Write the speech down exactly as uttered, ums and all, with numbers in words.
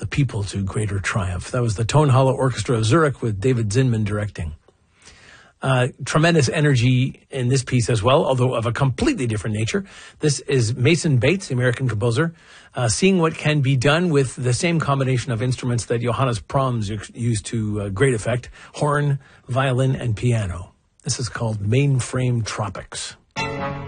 people to greater triumph. That was the Tonhalle Orchestra of Zurich with David Zinman directing. Uh, tremendous energy in this piece as well, although of a completely different nature. This is Mason Bates, the American composer, uh, seeing what can be done with the same combination of instruments that Johannes Brahms used to uh, great effect: horn, violin, and piano. This is called Mainframe Tropics.